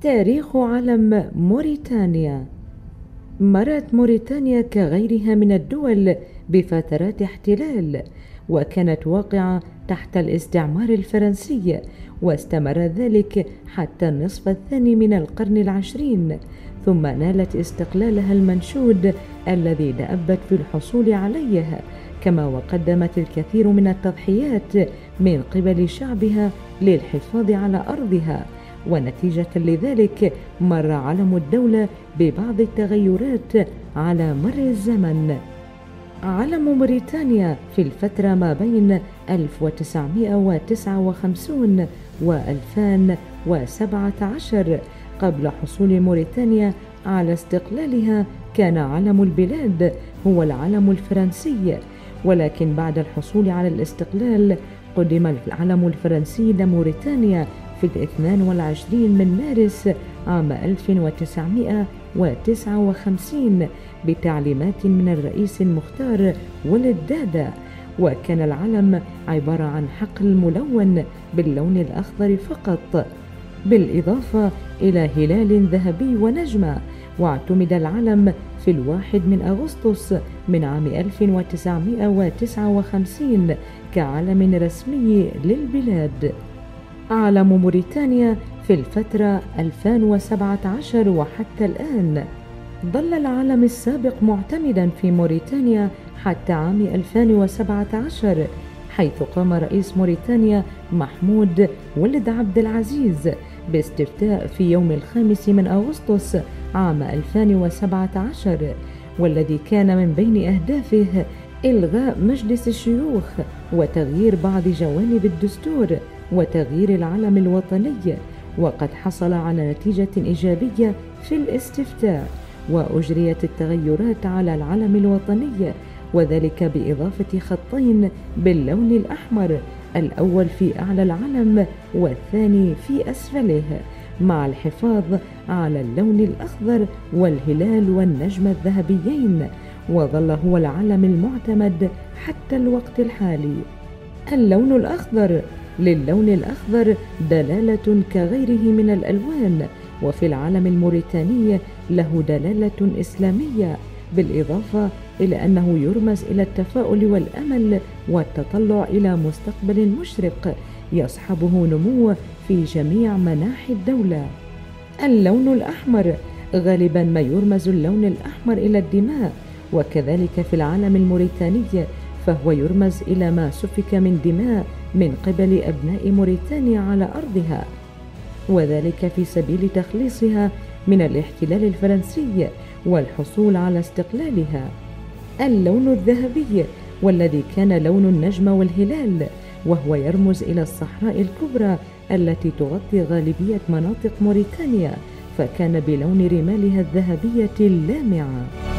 تاريخ علم موريتانيا. مرت موريتانيا كغيرها من الدول بفترات احتلال، وكانت واقعة تحت الاستعمار الفرنسي، واستمر ذلك حتى النصف الثاني من القرن العشرين، ثم نالت استقلالها المنشود الذي دأبت في الحصول عليه، كما وقدمت الكثير من التضحيات من قبل شعبها للحفاظ على أرضها. ونتيجة لذلك مر علم الدولة ببعض التغيرات على مر الزمن. علم موريتانيا في الفترة ما بين 1959 و 2017 قبل حصول موريتانيا على استقلالها كان علم البلاد هو العلم الفرنسي، ولكن بعد الحصول على الاستقلال قدم العلم الفرنسي لموريتانيا في 22 من مارس عام 1959 بتعليمات من الرئيس المختار ولد دادا، وكان العلم عبارة عن حقل ملون باللون الأخضر فقط، بالإضافة إلى هلال ذهبي ونجمة. واعتمد العلم في 1 من أغسطس من عام 1959 كعلم رسمي للبلاد. علم موريتانيا في الفترة 2017 وحتى الآن. ظل العلم السابق معتمدا في موريتانيا حتى عام 2017، حيث قام رئيس موريتانيا محمود ولد عبد العزيز باستفتاء في يوم 5 من أغسطس عام 2017، والذي كان من بين أهدافه إلغاء مجلس الشيوخ وتغيير بعض جوانب الدستور وتغيير العلم الوطني. وقد حصل على نتيجة إيجابية في الاستفتاء، وأجريت التغيرات على العلم الوطني، وذلك بإضافة خطين باللون الأحمر، الأول في أعلى العلم والثاني في أسفله، مع الحفاظ على اللون الأخضر والهلال والنجمة الذهبيين، وظل هو العلم المعتمد حتى الوقت الحالي. اللون الأخضر: للون الأخضر دلالة كغيره من الألوان، وفي العلم الموريتاني له دلالة إسلامية، بالإضافة إلى أنه يرمز إلى التفاؤل والأمل والتطلع إلى مستقبل مشرق يصحبه نمو في جميع مناحي الدولة. اللون الأحمر: غالبا ما يرمز اللون الأحمر إلى الدماء، وكذلك في العلم الموريتاني فهو يرمز إلى ما سفك من دماء من قبل أبناء موريتانيا على أرضها، وذلك في سبيل تخليصها من الاحتلال الفرنسي والحصول على استقلالها. اللون الذهبي، والذي كان لون النجمة والهلال، وهو يرمز إلى الصحراء الكبرى التي تغطي غالبية مناطق موريتانيا، فكان بلون رمالها الذهبية اللامعة.